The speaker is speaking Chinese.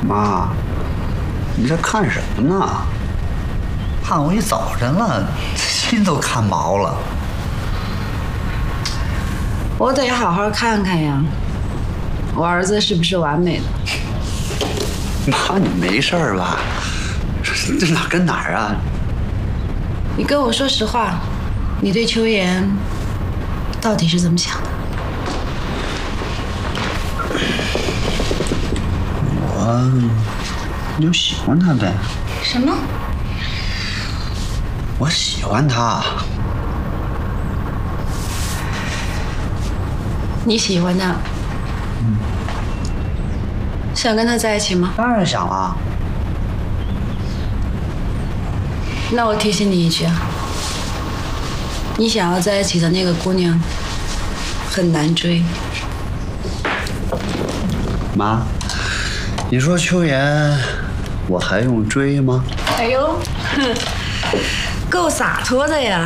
妈，你这看什么呢？ 看我一早晨了，心都看毛了。 我得好好看看呀，我儿子是不是完美的？ 妈，你没事儿吧？这哪跟哪儿啊？ 你跟我说实话，你对秋妍到底是怎么想的？ 我就喜欢他呗。 什么？ 我喜欢他。 你喜欢他？想跟他在一起吗？ 当然想了。 那我提醒你一句啊，你想要在一起的那个姑娘很难追。 妈，你说秋妍，我还用追吗？ 哎呦，够洒脱的呀！